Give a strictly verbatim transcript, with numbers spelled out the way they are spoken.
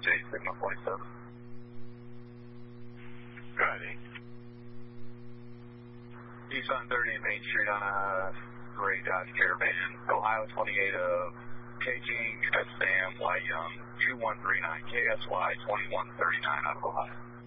J, signal forty-seven. Driving. East on thirty Main Street on a gray Dodge Caravan, Ohio twenty-eight of K King, S Sam, Y Young, two one three nine K S Y, twenty-one thirty-nine out of Ohio.